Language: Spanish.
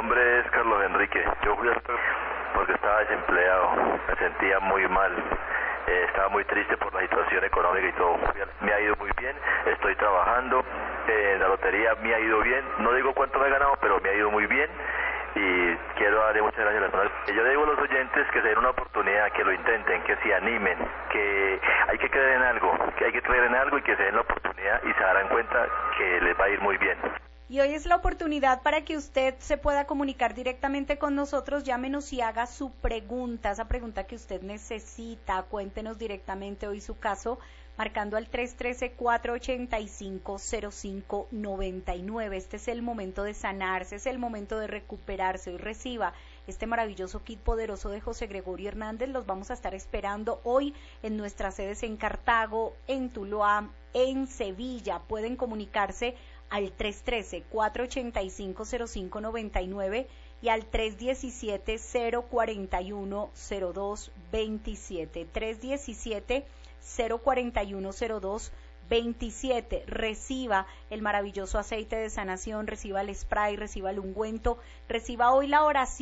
nombre es Carlos Enrique. Yo fui porque estaba desempleado, me sentía muy mal, estaba muy triste por la situación económica y todo. Me ha ido muy bien, estoy trabajando, en la lotería me ha ido bien, no digo cuánto me he ganado, pero me ha ido muy bien y quiero darle muchas gracias a las personas. Yo le digo a los oyentes que se den una oportunidad, que lo intenten, que se animen, que hay que creer en algo, y que se den la oportunidad y se darán cuenta que les va a ir muy bien. Y hoy es la oportunidad para que usted se pueda comunicar directamente con nosotros, llámenos y haga su pregunta, esa pregunta que usted necesita, cuéntenos directamente hoy su caso, marcando al 313-485-0599. Este es el momento de sanarse, es el momento de recuperarse. Hoy reciba este maravilloso kit poderoso de José Gregorio Hernández. Los vamos a estar esperando hoy en nuestras sedes en Cartago, en Tuluá, en Sevilla. Pueden comunicarse al 313-485-0599 y al 317-041-0227. 317-041-0227. Reciba el maravilloso aceite de sanación, reciba el spray, reciba el ungüento, reciba hoy la oración